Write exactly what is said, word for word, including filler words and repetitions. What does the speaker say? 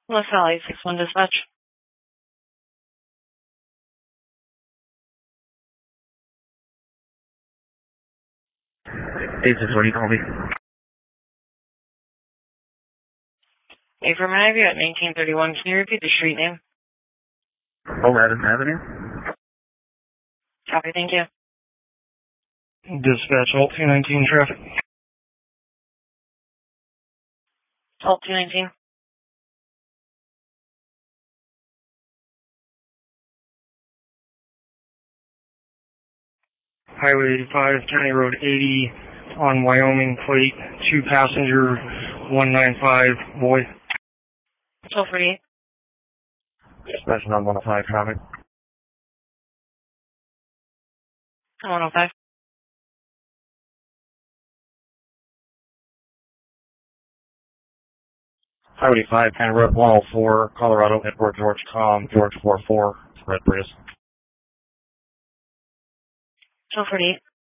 West Valley, six one dispatch. eight six one, you call me? Affirmative, you're at nineteen thirty-one. Can you repeat the street name? Aladdin Avenue. Copy, thank you. Dispatch, Alt two nineteen traffic. Alt two nineteen. Highway eighty-five, County Road eighty, on Wyoming plate, two passenger, one nine five, boy. twelve forty-eight. Dispatch on one oh five traffic. one oh five. Highway five, County Road one oh four, Colorado, Edward George Com, George four four, Red Prius. twelve forty-eight.